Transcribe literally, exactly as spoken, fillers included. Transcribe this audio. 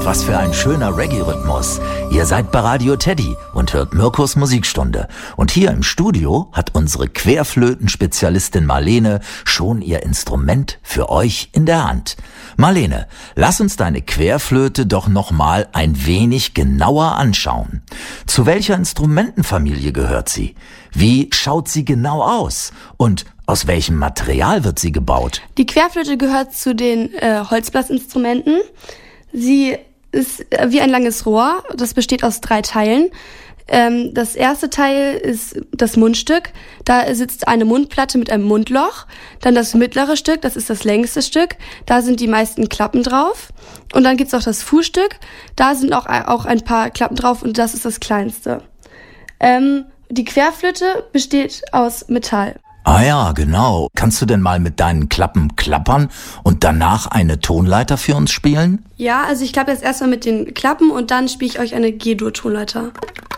was für ein schöner Reggae-Rhythmus. Ihr seid bei Radio Teddy und hört Mirkos Musikstunde. Und hier im Studio hat unsere Querflöten-Spezialistin Marlene schon ihr Instrument für euch in der Hand. Marlene, lass uns deine Querflöte doch noch mal ein wenig genauer anschauen. Zu welcher Instrumentenfamilie gehört sie? Wie schaut sie genau aus? Und aus welchem Material wird sie gebaut? Die Querflöte gehört zu den äh, Holzblasinstrumenten. Sie ist äh, wie ein langes Rohr. Das besteht aus drei Teilen. Ähm, das erste Teil ist das Mundstück. Da sitzt eine Mundplatte mit einem Mundloch. Dann das mittlere Stück, das ist das längste Stück. Da sind die meisten Klappen drauf. Und dann gibt's auch das Fußstück. Da sind auch, auch ein paar Klappen drauf und das ist das kleinste. Ähm, die Querflöte besteht aus Metall. Ah ja, genau. Kannst du denn mal mit deinen Klappen klappern und danach eine Tonleiter für uns spielen? Ja, also ich klappe jetzt erstmal mit den Klappen und dann spiele ich euch eine G-Dur-Tonleiter.